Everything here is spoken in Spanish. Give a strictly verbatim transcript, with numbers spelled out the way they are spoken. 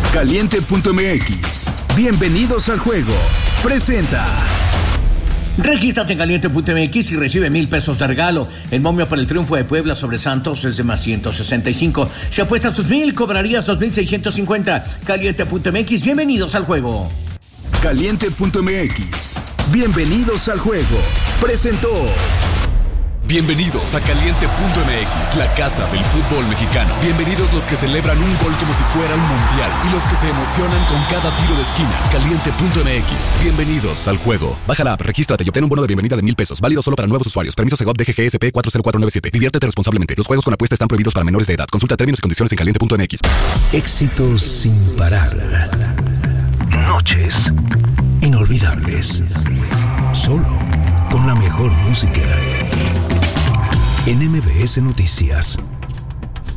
Caliente punto m x. Bienvenidos al juego. Presenta. Regístrate en Caliente punto m x y recibe mil pesos de regalo. El momio para el triunfo de Puebla sobre Santos es de más ciento sesenta y cinco. Si apuestas tus mil, cobrarías dos mil seiscientos cincuenta. Caliente punto m x. Bienvenidos al juego. Caliente punto m x. Bienvenidos al juego. Presentó. Bienvenidos a Caliente punto m x, la casa del fútbol mexicano. Bienvenidos los que celebran un gol como si fuera un mundial y los que se emocionan con cada tiro de esquina. Caliente punto m x. Bienvenidos al juego. Baja la app, regístrate y obtén un bono de bienvenida de mil pesos. Válido solo para nuevos usuarios. Permiso Segov D G G S P cuatro cero cuatro nueve siete. Diviértete responsablemente. Los juegos con apuesta están prohibidos para menores de edad. Consulta términos y condiciones en Caliente punto m x. Éxitos sin parar. Noches inolvidables. Solo con la mejor música. En M B S Noticias.